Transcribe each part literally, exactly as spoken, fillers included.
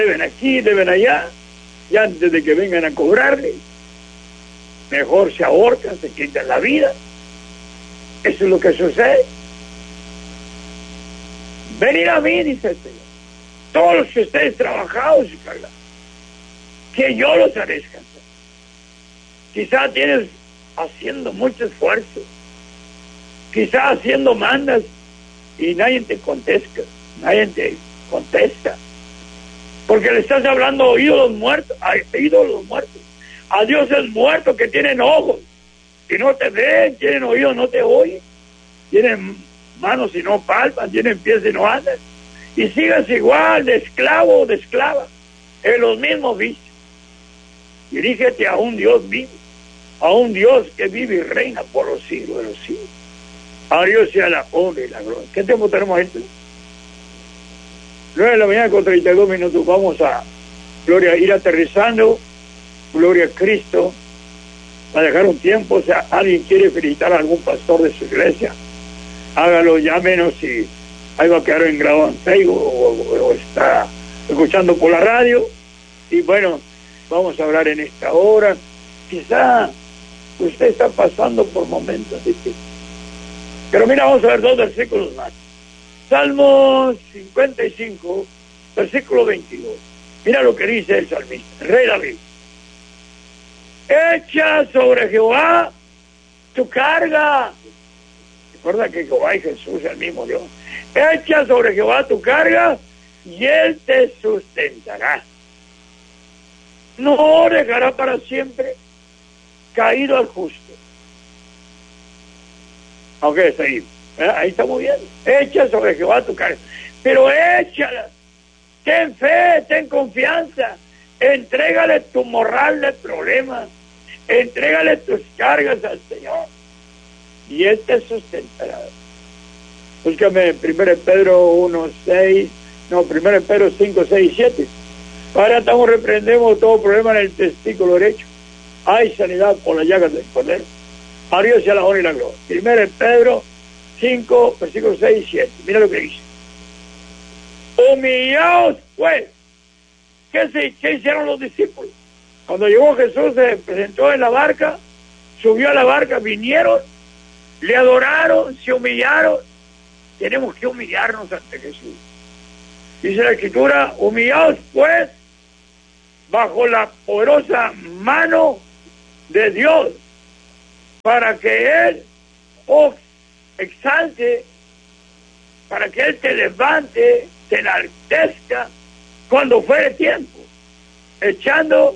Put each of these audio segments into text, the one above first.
deben aquí, deben allá, y antes de que vengan a cobrarle, mejor se ahorcan, se quitan la vida. Eso es lo que sucede. Venid a mí, dice el Señor, todos los que estéis trabajados y cargados, que yo los haré descansar. Quizá tienes haciendo mucho esfuerzo, quizá haciendo mandas y nadie te contesta, nadie te contesta, porque le estás hablando a ídolos muertos, a ídolos muertos, a dioses muertos que tienen ojos y no te ven, tienen oídos, no te oyen, tienen manos y no palpan, tienen pies y no andan, y sigas igual de esclavo o de esclava en los mismos vicios. Dirígete a un Dios vivo, a un Dios que vive y reina por los siglos de los siglos. A Dios sea la honra y la gloria. ¿Qué tiempo tenemos, gente? nueve de la mañana con treinta y dos minutos. Vamos a gloria, ir aterrizando. Gloria a Cristo. Para dejar un tiempo, o sea, alguien quiere felicitar a algún pastor de su iglesia, hágalo, llámenos y ahí va a quedar en grabado en Facebook o, o, o está escuchando por la radio. Y bueno, vamos a hablar en esta hora. Quizá usted está pasando por momentos difíciles, pero mira, vamos a ver dos versículos más. Salmo cincuenta y cinco, versículo veintidós. Mira lo que dice el salmista, el rey David. Echa sobre Jehová tu carga. Recuerda que Jehová y Jesús es el mismo Dios. Echa sobre Jehová tu carga y Él te sustentará. No dejará para siempre caído al justo. Aunque es ahí, ¿eh? Ahí está muy bien. Echa sobre Jehová tu carga, pero échala. Ten fe, ten confianza. Entrégale tu morral de problemas. Entrégale tus cargas al Señor y Él te sustentará. Búscame primero Pedro uno, seis, no, primero Pedro cinco, seis y siete. Ahora estamos, reprendemos todo problema en el testículo derecho. Hay sanidad por las llagas del Cordero. A Dios sea la honra y la gloria. Primero Pedro cinco, versículos seis y siete. Mira lo que dice. Humillaos pues. ¿Qué, se, ¿Qué hicieron los discípulos? Cuando llegó Jesús, se presentó en la barca, subió a la barca, vinieron, le adoraron, se humillaron. Tenemos que humillarnos ante Jesús. Dice la Escritura, humillaos pues bajo la poderosa mano de Dios, para que Él os exalte, para que Él te levante, te enaltezca cuando fuere tiempo, echando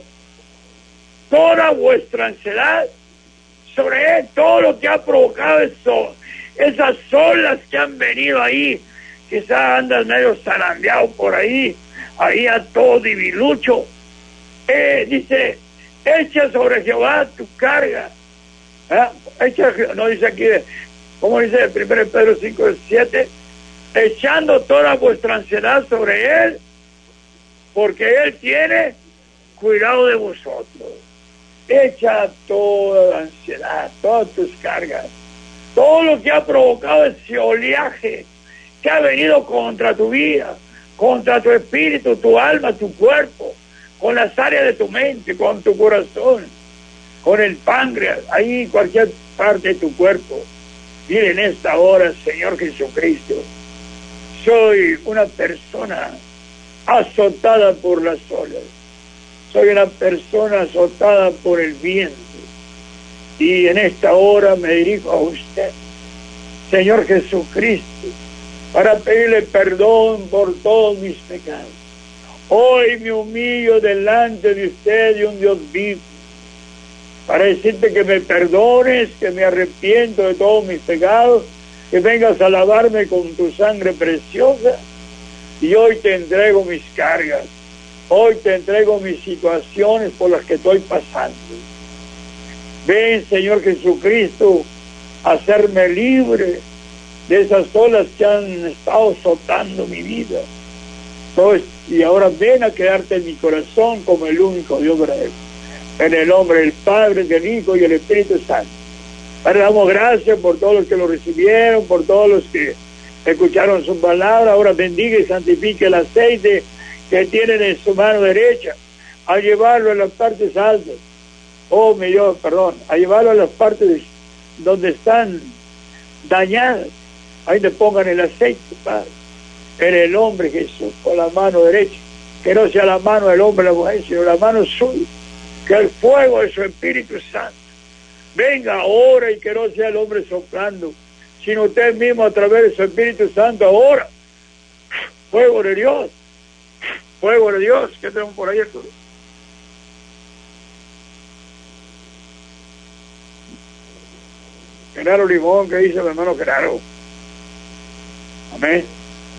toda vuestra ansiedad sobre Él, todo lo que ha provocado eso, esas olas que han venido ahí, quizás andas medio zarandeado por ahí, ahí a todo divilucho. Eh, dice, echa sobre Jehová tu carga. ¿Eh? Echa, no dice aquí, como dice primero Pedro cinco, siete, echando toda vuestra ansiedad sobre Él, porque Él tiene cuidado de vosotros. Echa toda la ansiedad, todas tus cargas, todo lo que ha provocado ese oleaje que ha venido contra tu vida, contra tu espíritu, tu alma, tu cuerpo, con las áreas de tu mente, con tu corazón, con el páncreas, ahí cualquier parte de tu cuerpo. Mire, en esta hora, Señor Jesucristo, soy una persona azotada por las olas. Soy una persona azotada por el viento. Y en esta hora me dirijo a usted, Señor Jesucristo, para pedirle perdón por todos mis pecados. Hoy me humillo delante de usted, de un Dios vivo, para decirte que me perdones, que me arrepiento de todos mis pecados, que vengas a lavarme con tu sangre preciosa. Y hoy te entrego mis cargas. Hoy te entrego mis situaciones por las que estoy pasando. Ven, Señor Jesucristo, a hacerme libre de esas olas que han estado azotando mi vida. Entonces, y ahora ven a quedarte en mi corazón como el único Dios verdadero. En el nombre del Padre, del Hijo y del Espíritu Santo. Padre, damos gracias por todos los que lo recibieron, por todos los que escucharon su palabra. Ahora bendiga y santifique el aceite que tienen en su mano derecha, a llevarlo a las partes altas, oh mi Dios, perdón, a llevarlo a las partes donde están dañadas, ahí le pongan el aceite, Padre, en el hombre Jesús, con la mano derecha, que no sea la mano del hombre la mujer, sino la mano suya, que el fuego de su Espíritu Santo venga ahora y que no sea el hombre soplando, sino usted mismo a través de su Espíritu Santo ahora. Fuego de Dios, fuego de Dios. ¿Qué tenemos por ahí, Arturo? Genaro Limón, ¿qué dice mi hermano Genaro? Amén.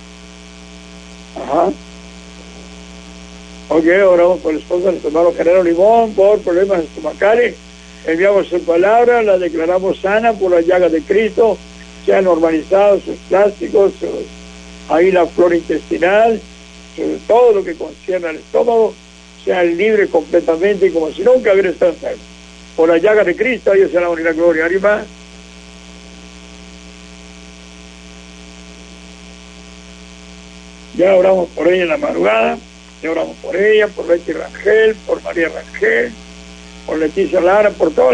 Ajá. Ok, oramos por la esposa de nuestro hermano Genaro Limón por problemas estomacales. Enviamos su palabra, la declaramos sana por las llagas de Cristo, sean normalizados sus plásticos, sus, ahí la flora intestinal, sobre todo lo que concierne al estómago, sean libres completamente como si nunca hubiera estado enfermo. Por las llagas de Cristo, a Dios sea la honra y la gloria. Arriba. Ya oramos por ella en la madrugada, ya oramos por ella, por Betty Rangel, por María Rangel, por Leticia Lara, por todas